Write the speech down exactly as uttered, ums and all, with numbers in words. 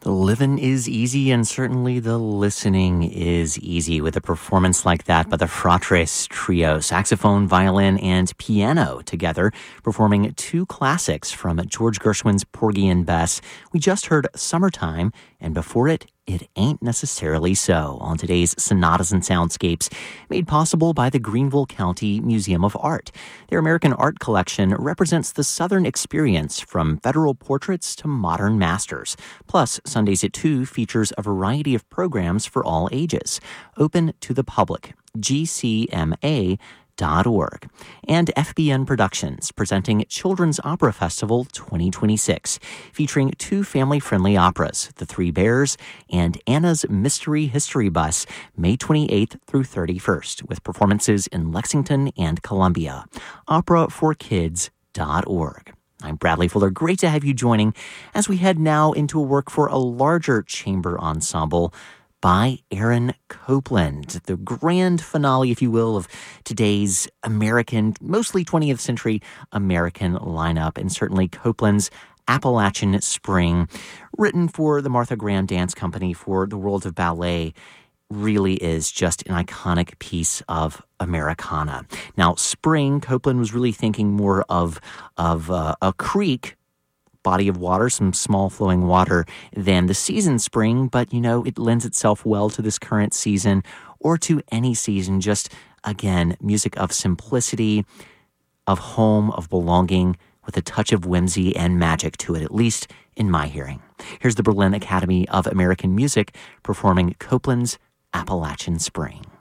The living is easy, and certainly the listening is easy with a performance like that by the Fratres Trio, saxophone, violin, and piano together, performing two classics from George Gershwin's Porgy and Bess. We just heard Summertime, and before it, It Ain't Necessarily So, on today's Sonatas and Soundscapes, made possible by the Greenville County Museum of Art. Their American art collection represents the Southern experience from federal portraits to modern masters. Plus, Sundays at two features a variety of programs for all ages, open to the public. G C M A dot org. And F B N Productions presenting Children's Opera Festival twenty twenty-six, featuring two family-friendly operas, The Three Bears and Anna's Mystery History Bus, May twenty-eighth through thirty-first, with performances in Lexington and Columbia. opera for kids dot org. I'm Bradley Fuller. Great to have you joining as we head now into a work for a larger chamber ensemble by Aaron Copland, the grand finale, if you will, of today's American, mostly twentieth century American lineup, and certainly Copland's Appalachian Spring, written for the Martha Graham Dance Company for the World of Ballet, really is just an iconic piece of Americana. Now, Spring, Copland was really thinking more of, of uh, a creek, body of water, some small flowing water, than the season Spring, but you know, it lends itself well to this current season or to any season. Just, again, music of simplicity, of home, of belonging, with a touch of whimsy and magic to it, at least in my hearing. Here's the Berlin Academy of American Music performing Copland's Appalachian Spring.